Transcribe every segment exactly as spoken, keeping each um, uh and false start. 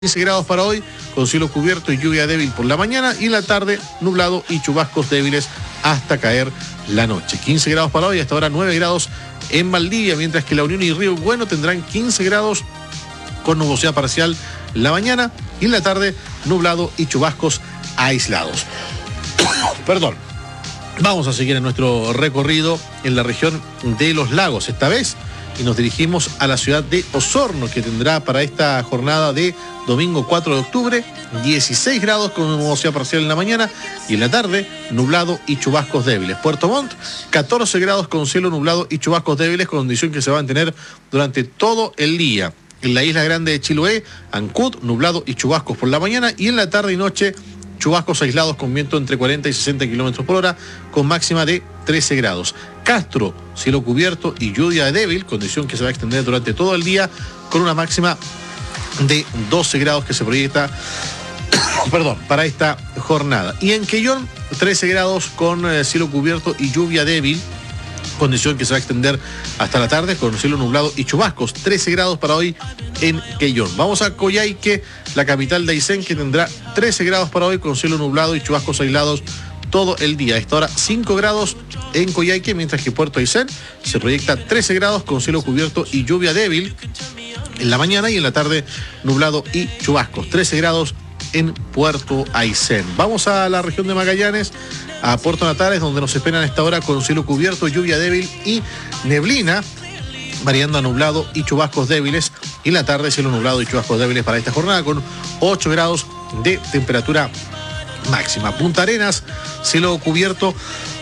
quince grados para hoy, con cielo cubierto y lluvia débil por la mañana, y en la tarde nublado y chubascos débiles hasta caer la noche. quince grados para hoy, hasta ahora nueve grados en Valdivia, mientras que La Unión y Río Bueno tendrán quince grados con nubosidad parcial la mañana, y en la tarde nublado y chubascos aislados. Perdón. Vamos a seguir en nuestro recorrido en la región de Los Lagos esta vez, y nos dirigimos a la ciudad de Osorno, que tendrá para esta jornada de domingo cuatro de octubre dieciséis grados con nubosidad parcial en la mañana, y en la tarde nublado y chubascos débiles. Puerto Montt, catorce grados con cielo nublado y chubascos débiles, condición que se va a mantener durante todo el día. En la isla grande de Chiloé, Ancud, nublado y chubascos por la mañana, y en la tarde y noche chubascos aislados con viento entre cuarenta y sesenta kilómetros por hora, con máxima de trece grados. Castro, cielo cubierto y lluvia débil, condición que se va a extender durante todo el día, con una máxima de doce grados que se proyecta perdón, para esta jornada. Y en Quellón, trece grados con eh, cielo cubierto y lluvia débil, condición que se va a extender hasta la tarde con cielo nublado y chubascos. trece grados para hoy en Quellón. Vamos a Coyhaique, la capital de Aysén, que tendrá trece grados para hoy con cielo nublado y chubascos aislados todo el día. A esta hora cinco grados en Coyhaique, mientras que Puerto Aysén se proyecta trece grados con cielo cubierto y lluvia débil en la mañana, y en la tarde nublado y chubascos. trece grados en Puerto Aysén. Vamos a la región de Magallanes, a Puerto Natales, donde nos esperan a esta hora con cielo cubierto, lluvia débil y neblina, variando a nublado y chubascos débiles, y en la tarde cielo nublado y chubascos débiles para esta jornada, con ocho grados de temperatura máxima. Punta Arenas, cielo cubierto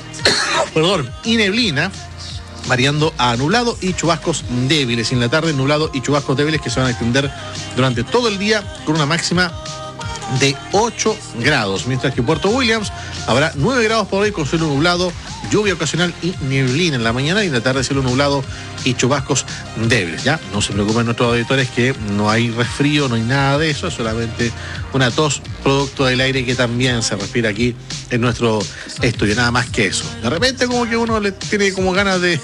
perdón, y neblina, variando a nublado y chubascos débiles, y en la tarde nublado y chubascos débiles que se van a extender durante todo el día, con una máxima de ocho grados, mientras que en Puerto Williams habrá nueve grados por hoy con cielo nublado, lluvia ocasional y neblina en la mañana, y en la tarde cielo nublado y chubascos débiles. Ya, no se preocupen nuestros auditores que no hay resfrío, no hay nada de eso, es solamente una tos producto del aire que también se respira aquí en nuestro estudio, nada más que eso. De repente como que uno le tiene como ganas de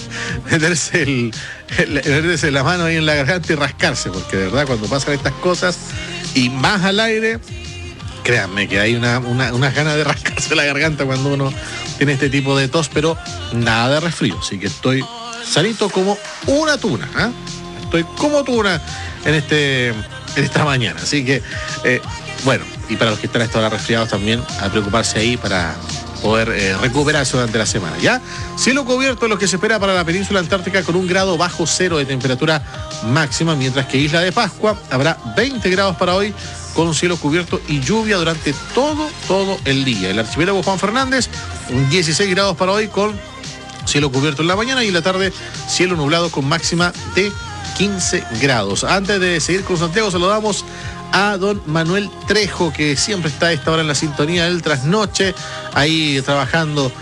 meterse, el, el, meterse la mano ahí en la garganta y rascarse, porque de verdad cuando pasan estas cosas y más al aire, créanme que hay una, una, unas ganas de rascarse la garganta cuando uno tiene este tipo de tos, pero nada de resfrío, así que estoy sanito como una tuna, ¿eh? Estoy como tuna en este en esta mañana, así que eh, bueno, y para los que están a esta hora resfriados también, a preocuparse ahí para poder eh, recuperarse durante la semana. Ya, cielo cubierto es lo que se espera para la península antártica, con un grado bajo cero de temperatura máxima, mientras que Isla de Pascua habrá veinte grados para hoy, con cielo cubierto y lluvia durante todo, todo el día. El archipiélago Juan Fernández, dieciséis grados para hoy, con cielo cubierto en la mañana, y en la tarde cielo nublado con máxima de quince grados. Antes de seguir con Santiago, saludamos a don Manuel Trejo, que siempre está a esta hora en la sintonía del trasnoche, ahí trabajando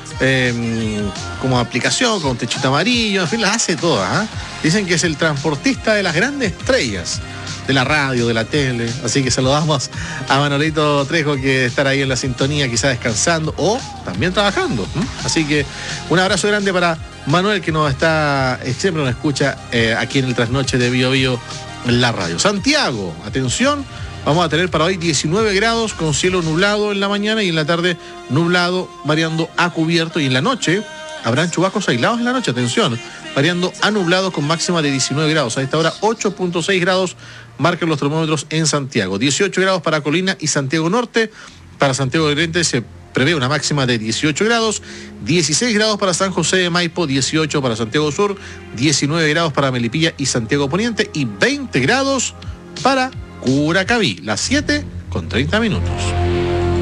eh, como aplicación, con techito amarillo, en fin, las hace todas, ¿eh? Dicen que es el transportista de las grandes estrellas de la radio, de la tele, así que saludamos a Manolito Trejo, que estará ahí en la sintonía, quizás descansando o también trabajando, ¿eh? Así que un abrazo grande para Manuel, que nos está, siempre nos escucha eh, aquí en el trasnoche de Bio Bio, la radio. Santiago, atención, vamos a tener para hoy diecinueve grados con cielo nublado en la mañana, y en la tarde nublado variando a cubierto, y en la noche habrán chubascos aislados en la noche, atención, variando a nublado con máxima de diecinueve grados. A esta hora ocho punto seis grados marcan los termómetros en Santiago, dieciocho grados para Colina y Santiago Norte. Para Santiago del Oriente se prevé una máxima de dieciocho grados, dieciséis grados para San José de Maipo, dieciocho para Santiago Sur, diecinueve grados para Melipilla y Santiago Poniente, y veinte grados para Curacaví. Las siete con treinta minutos.